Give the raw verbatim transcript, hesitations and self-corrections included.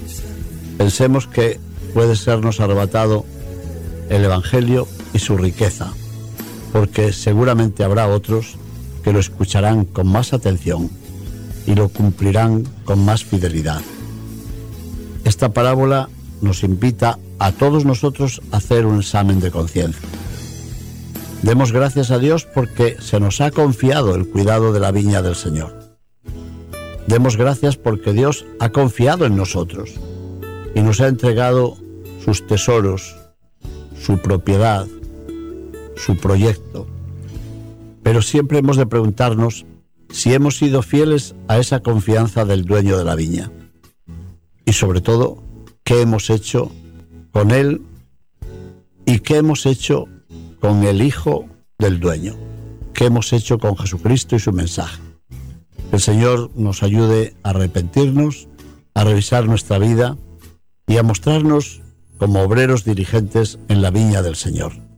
Pensemos que puede sernos arrebatado el Evangelio y su riqueza, porque seguramente habrá otros que lo escucharán con más atención y lo cumplirán con más fidelidad. Esta parábola nos invita a todos nosotros a hacer un examen de conciencia. Demos gracias a Dios porque se nos ha confiado el cuidado de la viña del Señor. Demos gracias porque Dios ha confiado en nosotros y nos ha entregado sus tesoros, su propiedad, su proyecto. Pero siempre hemos de preguntarnos si hemos sido fieles a esa confianza del dueño de la viña. Y sobre todo, ¿qué hemos hecho con él y qué hemos hecho con el Hijo del dueño? ¿Qué hemos hecho con Jesucristo y su mensaje? Que el Señor nos ayude a arrepentirnos, a revisar nuestra vida y a mostrarnos como obreros dirigentes en la viña del Señor.